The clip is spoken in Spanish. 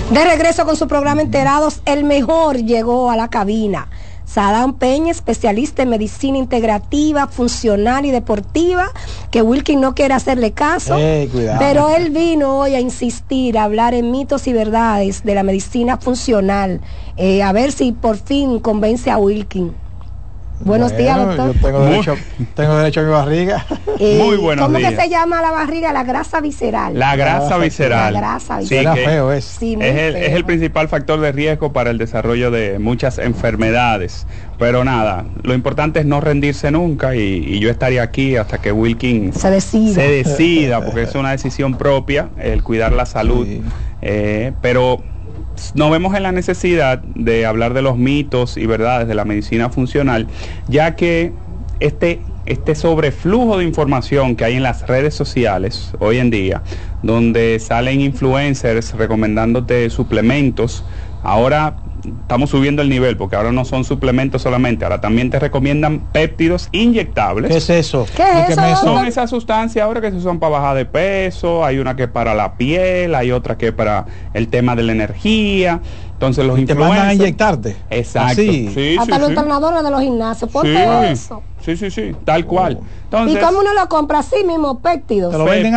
De regreso con su programa Enterados, el mejor llegó a la cabina. Sadam Peña, especialista en medicina integrativa, funcional y deportiva, que Wilkin no quiere hacerle caso, pero él vino hoy a insistir, a hablar en mitos y verdades de la medicina funcional, a ver si por fin convence a Wilkin. Buenos días, doctor. Yo tengo derecho a mi barriga. Muy buenos días. ¿Cómo que se llama la barriga? La grasa visceral. La grasa visceral. La grasa visceral. Sí, feo sí, es el principal factor de riesgo para el desarrollo de muchas enfermedades. Pero nada, lo importante es no rendirse nunca y yo estaría aquí hasta que Wilkin se decida, porque es una decisión propia, el cuidar la salud. Sí. Pero nos vemos en la necesidad de hablar de los mitos y verdades de la medicina funcional, ya que este sobreflujo de información que hay en las redes sociales hoy en día, donde salen influencers recomendándote suplementos, ahora estamos subiendo el nivel, porque ahora no son suplementos solamente, ahora también te recomiendan péptidos inyectables. ¿Qué es eso? ¿Qué es eso? Son esas sustancias ahora que se usan para bajar de peso, hay una que es para la piel, hay otra que es para el tema de la energía. Entonces los influencers te mandan a inyectarte. Exacto. Sí, hasta los entrenadores de los gimnasios, ¿por qué eso? Sí, tal cual. Entonces, ¿y cómo uno lo compra así mismo, péptidos? Te lo venden